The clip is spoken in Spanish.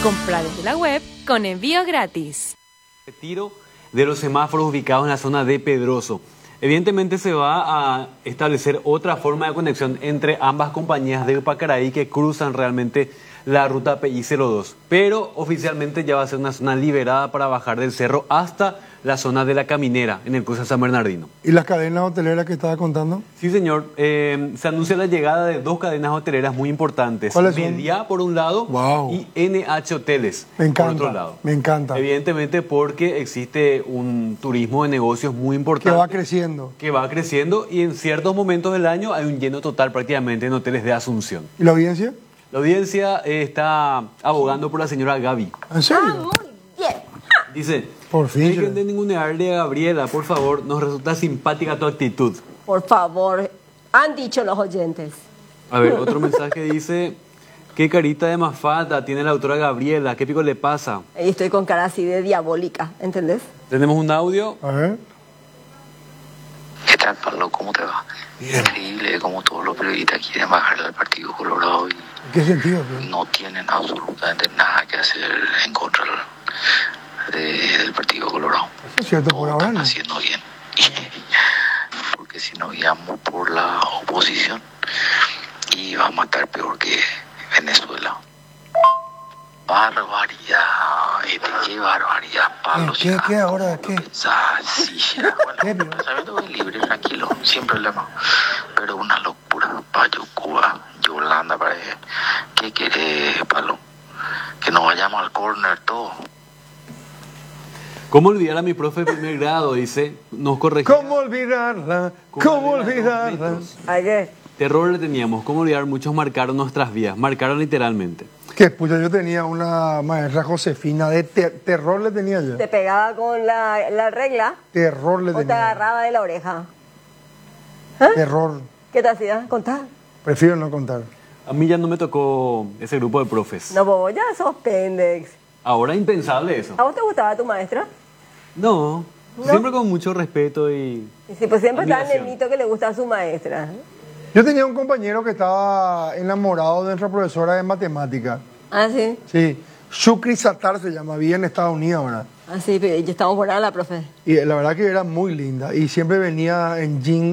Compra desde la web con envío gratis. Retiro de los semáforos ubicados en la zona de Pedroso. Evidentemente se va a establecer otra forma de conexión entre ambas compañías de Pacaraí que cruzan realmente la ruta PI02. Pero oficialmente ya va a ser una zona liberada para bajar del cerro hasta la zona de la Caminera, en el cruce San Bernardino. ¿Y las cadenas hoteleras que estaba contando? Sí, señor. Se anuncia la llegada de dos cadenas hoteleras muy importantes. ¿Cuáles son? Meliá, por un lado, Wow. y NH Hoteles, Me encanta, por otro lado. me encanta. Evidentemente porque existe un turismo de negocios muy importante. Que va creciendo. Que va creciendo y en ciertos momentos del año hay un lleno total prácticamente en hoteles de Asunción. ¿Y la audiencia? La audiencia está abogando por la señora Gaby. ¿En serio? Dice, Por fin. dejen de ningunearle a Gabriela, por favor, nos resulta simpática tu actitud. Por favor, han dicho los oyentes. A ver, otro mensaje dice, qué carita de mafalda tiene la autora Gabriela, qué pico le pasa. Y estoy con cara así de diabólica, ¿entendés? Tenemos un audio. A ver. ¿Qué tal, Pablo? ¿Cómo te va? Increíble como todos los periodistas quieren bajarle al Partido Colorado y ¿En qué sentido? no tienen absolutamente nada que hacer en contra del Partido Colorado. Eso es cierto, por Todo ahora están no. haciendo bien. Porque si no íbamos por la oposición, íbamos a estar peor que Venezuela. Barbaridad, qué barbaridad, Pablo. ¿Qué ahora? ¿Qué? Sí, ya, bueno, pensamiento es libre, tranquilo, sin problema. Pero una locura, Payo, Cuba, Yolanda, parece. ¿Qué quiere, Pablo? Que nos vayamos al corner todo. ¿Cómo olvidar a mi profe de primer grado? Dice, nos corregía. ¿Cómo olvidarla? ¿Cómo olvidarla? Ayer. Terror le teníamos, ¿cómo olvidar? Muchos marcaron nuestras vidas, marcaron literalmente. Que pucha, yo tenía una maestra Josefina de terror le tenía yo. ¿Te pegaba con la regla Terror le o te tenía. agarraba de la oreja? Terror. ¿Qué te hacía? ¿Contá? Prefiero no contar. A mí ya no me tocó ese grupo de profes. No, vos ya sos pendex. Ahora impensable eso. ¿A vos te gustaba tu maestra? No, ¿No? siempre con mucho respeto y... Y sí, pues siempre está el admiración. nenito que le gusta a su maestra. Yo tenía un compañero que estaba enamorado de nuestra profesora de matemática. Ah, sí. Sí. Shukri Sattar se llama, vivía en Estados Unidos ahora. Ah, sí, pero ya estamos por ahí, la profe. Y la verdad que era muy linda. Y siempre venía en jean